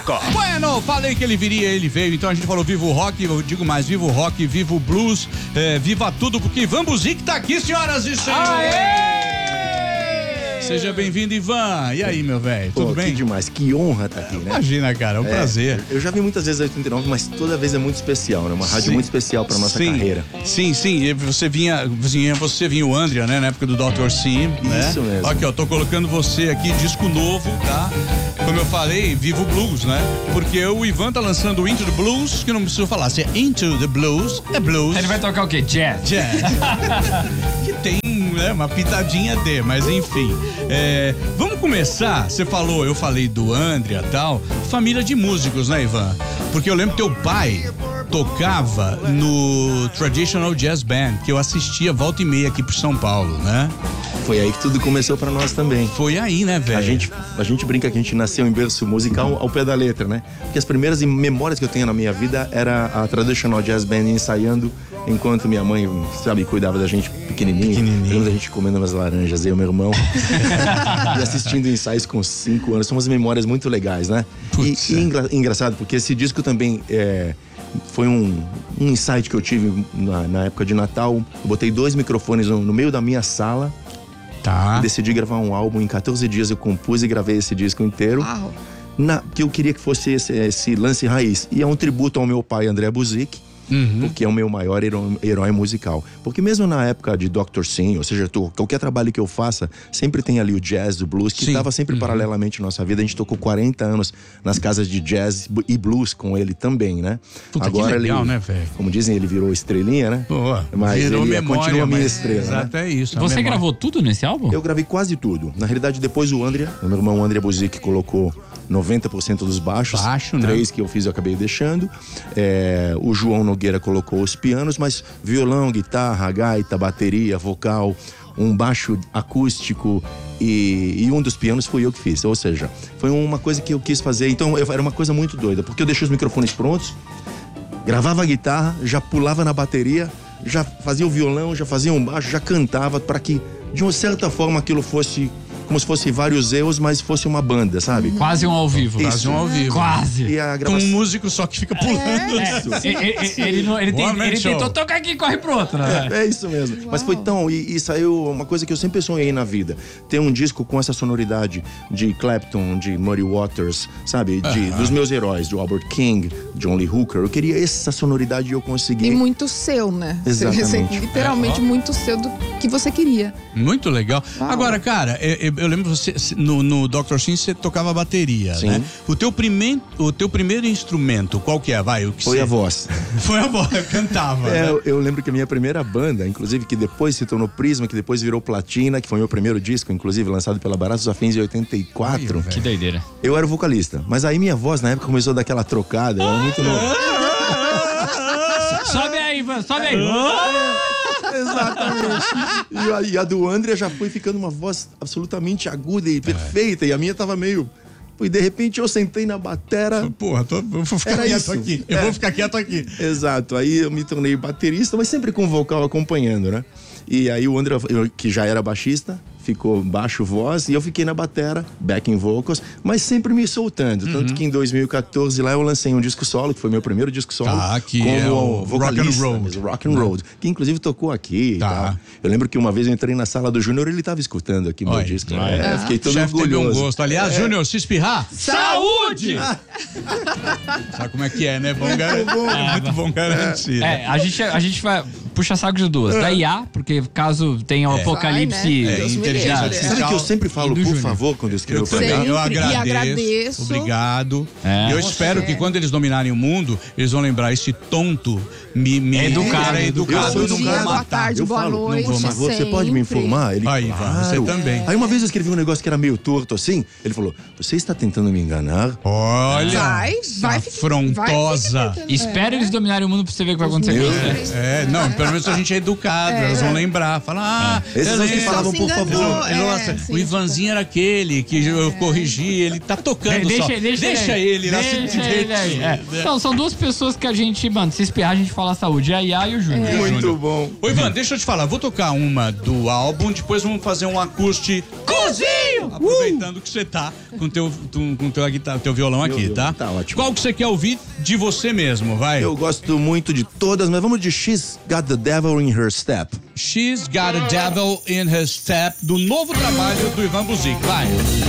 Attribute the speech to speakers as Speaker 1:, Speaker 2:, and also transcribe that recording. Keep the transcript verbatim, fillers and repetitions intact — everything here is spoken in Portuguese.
Speaker 1: Bueno, falei que ele viria, ele veio, então a gente falou viva o rock, eu digo mais, viva o rock, viva o blues, é, viva tudo, porque Ivan Buzik tá aqui, senhoras e senhores! Aê! Seja bem-vindo, Ivan. E aí, meu velho, tudo
Speaker 2: Pô,
Speaker 1: bem?
Speaker 2: Que demais, que honra tá aqui, né?
Speaker 1: Imagina, cara, é um é, prazer.
Speaker 2: Eu já vi muitas vezes a oitenta e nove, mas toda vez é muito especial, né? Uma rádio sim. muito especial pra nossa
Speaker 1: sim.
Speaker 2: carreira.
Speaker 1: Sim, sim, e você vinha, vinha, você vinha o Andrea, né, na época do doutor Sim, né?
Speaker 2: Isso mesmo.
Speaker 1: Aqui, ó, tô colocando você aqui, disco novo, tá? Como eu falei, viva o blues, né? Porque o Ivan tá lançando o Into the Blues, que não preciso falar, se é Into the Blues, é blues.
Speaker 3: Ele vai tocar o quê? Jazz?
Speaker 1: Jazz. Que tem, né, uma pitadinha de, mas enfim. É, vamos começar, você falou, eu falei do Andrea e tal, família de músicos, né, Ivan? Porque eu lembro que teu pai tocava no Traditional Jazz Band, que eu assistia volta e meia aqui pro São Paulo, né?
Speaker 2: Foi aí que tudo começou pra nós também.
Speaker 1: Foi aí, né, velho?
Speaker 2: A gente, a gente brinca que a gente nasceu em berço musical ao pé da letra, né? Porque as primeiras memórias que eu tenho na minha vida era a Traditional Jazz Band ensaiando enquanto minha mãe, sabe, cuidava da gente pequenininho. Pequenininho. Lembro da gente comendo umas laranjas, eu e meu irmão. E assistindo ensaios com cinco anos. São umas memórias muito legais, né? Putz, e, e engra, engraçado, porque esse disco também é... Foi um, um insight que eu tive na, na época de Natal. Eu botei dois microfones no, no meio da minha sala.
Speaker 1: Tá.
Speaker 2: E decidi gravar um álbum. Em quatorze dias eu compus e gravei esse disco inteiro.
Speaker 1: Uau.
Speaker 2: Na, que eu queria que fosse esse, esse lance raiz. E é um tributo ao meu pai, Andrea Buzik. Uhum. Porque é o meu maior herói, herói musical. Porque mesmo na época de doutor Sim, ou seja, tô, qualquer trabalho que eu faça, sempre tem ali o jazz, o blues, que estava sempre uhum. paralelamente na nossa vida. A gente tocou quarenta anos nas casas de jazz e blues com ele também, né?
Speaker 1: Puta, agora que legal,
Speaker 2: ele,
Speaker 1: né, velho?
Speaker 2: Como dizem, ele virou estrelinha, né?
Speaker 1: Boa.
Speaker 2: Mas
Speaker 1: virou
Speaker 2: ele
Speaker 1: memória,
Speaker 2: continua a minha
Speaker 1: mas...
Speaker 2: estrela,
Speaker 1: Exato,
Speaker 2: né?
Speaker 1: é isso.
Speaker 3: Você memória. Gravou tudo nesse álbum?
Speaker 2: Eu gravei quase tudo. Na realidade, depois o Andrea, meu irmão Andrea Buzik, colocou noventa por cento dos baixos.
Speaker 1: Baixo, né?
Speaker 2: Três que eu fiz eu acabei deixando. É, o João Nogueira colocou os pianos, mas violão, guitarra, gaita, bateria, vocal, um baixo acústico e, e um dos pianos fui eu que fiz. Ou seja, foi uma coisa que eu quis fazer. Então eu, era uma coisa muito doida, porque eu deixei os microfones prontos, gravava a guitarra, já pulava na bateria, já fazia o violão, já fazia um baixo, já cantava, para que de uma certa forma aquilo fosse como se fosse vários eus, mas fosse uma banda, sabe?
Speaker 3: Quase um ao vivo.
Speaker 1: Isso. Quase um ao vivo.
Speaker 3: Quase.
Speaker 2: E a gravação...
Speaker 1: Com um músico só que fica pulando.
Speaker 3: É, é, ele, ele, não, ele, tem, ele tentou tocar aqui e corre pro outro, né?
Speaker 2: É, é isso mesmo. Uau. Mas foi tão... E, e saiu uma coisa que eu sempre sonhei na vida. Ter um disco com essa sonoridade de Clapton, de Muddy Waters, sabe? De, uh-huh. Dos meus heróis, do Albert King, John Lee Hooker. Eu queria essa sonoridade e eu consegui.
Speaker 4: E muito seu, né?
Speaker 2: Exatamente.
Speaker 4: Você, literalmente é, muito seu do que você queria.
Speaker 1: Muito legal.
Speaker 4: Uau.
Speaker 1: Agora, cara, eu, eu lembro você... No, no doutor Sim você tocava bateria,
Speaker 2: Sim.
Speaker 1: né? O teu, primeiro, o teu primeiro instrumento, qual que é? Vai, o que
Speaker 2: Foi
Speaker 1: você...
Speaker 2: a voz.
Speaker 1: Foi a voz, eu cantava.
Speaker 2: É,
Speaker 1: né?
Speaker 2: eu, eu lembro que a minha primeira banda, inclusive, que depois se tornou Prisma, que depois virou Platina, que foi meu primeiro disco, inclusive, lançado pela Baratos Afins em oitenta e quatro.
Speaker 3: Ai, que doideira.
Speaker 2: Eu era o vocalista. Mas aí minha voz, na época, começou a dar aquela trocada. Eu era muito novo.
Speaker 3: Sobe aí, Ivan, sobe aí.
Speaker 2: Exatamente. E a, e a do Andrea já foi ficando uma voz absolutamente aguda e perfeita. É. E a minha tava meio... E de repente eu sentei na batera.
Speaker 1: Porra, tô, eu vou ficar
Speaker 2: Era
Speaker 1: quieto
Speaker 2: isso.
Speaker 1: aqui. Eu
Speaker 2: é.
Speaker 1: vou ficar quieto aqui.
Speaker 2: Exato. Aí eu me tornei baterista, mas sempre com vocal acompanhando, né? E aí o Andrea, eu, que já era baixista, ficou baixo voz e eu fiquei na batera, backing vocals, mas sempre me soltando. Uhum. Tanto que em dois mil e quatorze lá eu lancei um disco solo, que foi meu primeiro disco solo.
Speaker 1: Tá, que
Speaker 2: como
Speaker 1: é o
Speaker 2: vocalista,
Speaker 1: Rock and Roll.
Speaker 2: Rock and Roll, que inclusive tocou aqui.
Speaker 1: Tá.
Speaker 2: E tal. Eu lembro que uma vez eu entrei na sala do Júnior e ele tava escutando aqui meu
Speaker 1: Oi.
Speaker 2: disco.
Speaker 1: É.
Speaker 2: É, fiquei todo
Speaker 1: Chefe
Speaker 2: orgulhoso.
Speaker 1: teve um gosto. Aliás, é. Júnior, se espirrar,
Speaker 3: saúde!
Speaker 1: Sabe como é que é, né? Bom, gar... é, muito bom garantir.
Speaker 3: É, a gente, a gente vai puxar saco de duas. Da I A, porque caso tenha um
Speaker 1: é.
Speaker 3: apocalipse...
Speaker 4: Vai, né?
Speaker 1: É, inteligência artificial.
Speaker 2: Sabe que eu sempre falo, por
Speaker 3: Júnior.
Speaker 2: favor, quando eu escrevo pra
Speaker 1: também,
Speaker 2: mim?
Speaker 1: eu agradeço,
Speaker 4: e agradeço.
Speaker 1: Obrigado.
Speaker 3: É.
Speaker 1: E eu
Speaker 4: Nossa,
Speaker 1: espero
Speaker 4: é.
Speaker 1: que quando eles dominarem o mundo, eles vão lembrar esse tonto me, me
Speaker 3: É educado,
Speaker 1: era
Speaker 3: é
Speaker 1: educado.
Speaker 2: Eu sou
Speaker 1: Eu não
Speaker 4: Bom dia,
Speaker 1: quero
Speaker 4: boa
Speaker 1: matar.
Speaker 4: tarde,
Speaker 2: Eu
Speaker 4: boa
Speaker 2: falo,
Speaker 4: noite.
Speaker 2: não vou, mas você pode me informar? Ele,
Speaker 1: Aí, Ivan, você também.
Speaker 2: Aí uma vez eu escrevi um negócio que era meio torto assim, ele falou, você está tentando me enganar?
Speaker 1: Olha,
Speaker 4: Vai, vai ficar-
Speaker 1: afrontosa.
Speaker 4: vai ficar-
Speaker 3: Espera eles dominarem o mundo pra você ver o que vai acontecer com você.
Speaker 1: É, não, pelo menos a gente é educado,
Speaker 4: É.
Speaker 1: elas vão lembrar. Falar, ah,
Speaker 2: Esses
Speaker 1: eu
Speaker 2: são os que
Speaker 1: lembro.
Speaker 2: falavam,
Speaker 4: Se
Speaker 2: por
Speaker 4: enganou.
Speaker 2: favor.
Speaker 1: Ele,
Speaker 4: É,
Speaker 1: nossa,
Speaker 4: sim,
Speaker 1: o Ivanzinho era aquele que eu corrigi, ele tá tocando
Speaker 3: Deixa,
Speaker 1: só.
Speaker 3: deixa,
Speaker 1: deixa ele, lá se
Speaker 3: deixa ele aí.
Speaker 1: divertir.
Speaker 3: É. Então, são duas pessoas que a gente, mano, se espirrar a gente fala saúde. A I A e o Júnior.
Speaker 2: Muito bom.
Speaker 1: Ô Ivan, deixa eu te falar, vou tocar uma do álbum, depois vamos fazer um acústico Ivanzinho! Aproveitando uh! que você tá com teu, tu, com teu, guitarra, teu violão aqui,
Speaker 2: Meu,
Speaker 1: tá?
Speaker 2: Tá ótimo.
Speaker 1: Qual que você quer ouvir de você mesmo, vai?
Speaker 2: Eu gosto muito de todas, mas vamos de She's Got the Devil in Her Step.
Speaker 1: She's Got a Devil in Her Step, do novo trabalho do Ivan Buzik. Vai.